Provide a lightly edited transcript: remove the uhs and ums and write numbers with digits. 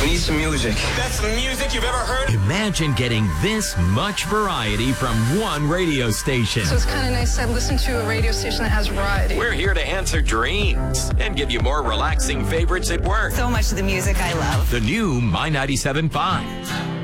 We need some music. That's the music you've ever heard? Imagine getting this much variety from one radio station. So it's kind of nice to listen to a radio station that has variety. We're here to answer dreams and give you more relaxing favorites at work. So much of the music I love. The new My 97.5.